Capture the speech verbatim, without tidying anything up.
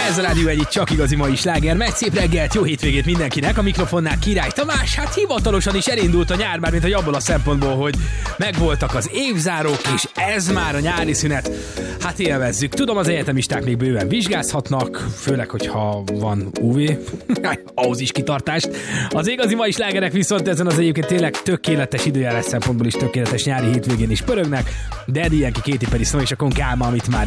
Ez a Rádió egyik csak igazi mai sláger. Megy szép reggelt, jó hétvégét mindenkinek. A mikrofonnál Király Tamás. Hát hivatalosan is elindult a nyár, bármint hogy abból a szempontból, hogy megvoltak az évzárók, és ez már a nyári szünet. Hát élvezzük. Tudom, az egyetemisták még bőven vizsgázhatnak, főleg, hogyha van u vé. Ahhoz is kitartást. Az igazi mai slágerek viszont ezen az egyébként tényleg tökéletes időjárás szempontból is tökéletes nyári hétvégén is pörögnek, de Eddie Yankee, Katy Perry, Snow és a Konkálma, amit már